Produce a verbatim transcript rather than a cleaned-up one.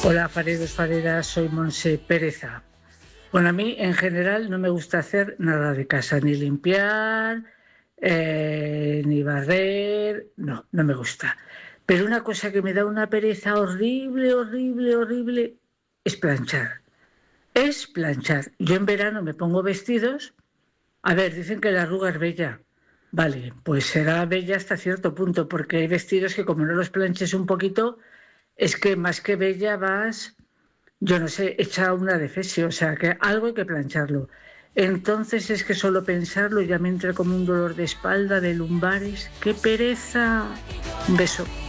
Hola, Faredos, Faredas, soy Monse Pereza. Bueno, a mí en general no me gusta hacer nada de casa, ni limpiar, eh, ni barrer, no, no me gusta. Pero una cosa que me da una pereza horrible, horrible, horrible, es planchar. Es planchar. Yo en verano me pongo vestidos, a ver, dicen que la arruga es bella. Vale, pues será bella hasta cierto punto, porque hay vestidos que como no los planches un poquito, es que más que bella vas, yo no sé, hecha una defesio, o sea, que algo hay que plancharlo. Entonces es que solo pensarlo ya me entra como un dolor de espalda, de lumbares. ¡Qué pereza! Un beso.